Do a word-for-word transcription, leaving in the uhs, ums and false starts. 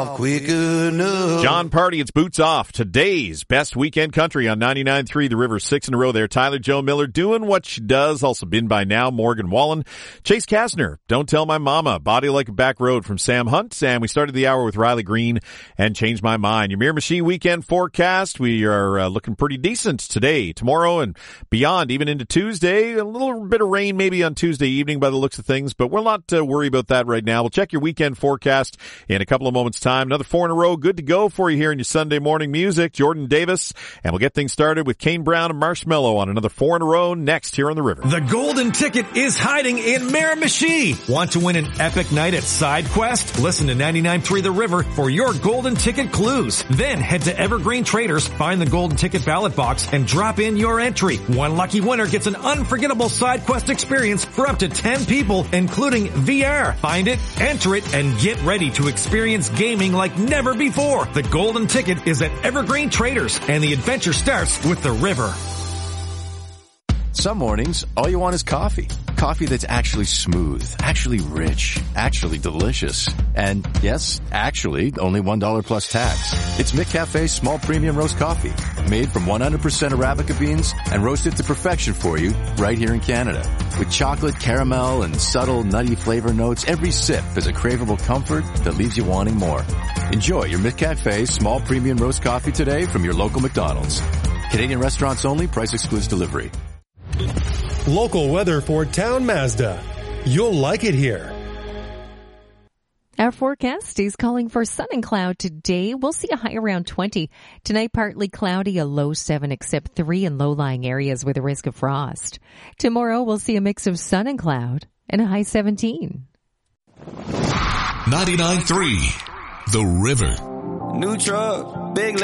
Quick enough. John Party, it's Boots Off. Today's best weekend country on ninety-nine point three The River, six in a row there. Tyler Joe Miller doing what she does. Also been by now, Morgan Wallen. Chase Kastner, Don't Tell My Mama. Body Like a Back Road from Sam Hunt. And we started the hour with Riley Green and Change My Mind. Your Miramichi weekend forecast. We are uh, looking pretty decent today, tomorrow, and beyond, even into Tuesday. A little bit of rain maybe on Tuesday evening by the looks of things, but we'll not uh, worry about that right now. We'll check your weekend forecast in a couple of moments' time. Another four in a row, good to go for you here in your Sunday morning music. Jordan Davis, and we'll get things started with Kane Brown and Marshmello on another four in a row next here on the River. The golden ticket is hiding in Miramichi. Want to win an epic night at SideQuest? Listen to ninety-nine point three The River for your golden ticket clues. Then head to Evergreen Traders, find the golden ticket ballot box, and drop in your entry. One lucky winner gets an unforgettable SideQuest experience for up to ten people, including V R. Find it, enter it, and get ready to experience gaming like never before. The golden ticket is at Evergreen Traders, and the adventure starts with the River. Some mornings, all you want is coffee. Coffee that's actually smooth, actually rich, actually delicious. And yes, actually, only one dollar plus tax. It's McCafe's small premium roast coffee, made from one hundred percent Arabica beans and roasted to perfection for you right here in Canada. With chocolate, caramel, and subtle nutty flavor notes, every sip is a craveable comfort that leaves you wanting more. Enjoy your McCafe small premium roast coffee today from your local McDonald's. Canadian restaurants only, price excludes delivery. Local weather for Town Mazda. You'll like it here. Our forecast is calling for sun and cloud today. We'll see a high around twenty. Tonight, partly cloudy, a low seven, except three in low-lying areas with a risk of frost. Tomorrow, we'll see a mix of sun and cloud and a high seventeen. ninety-nine point three The River. New truck, big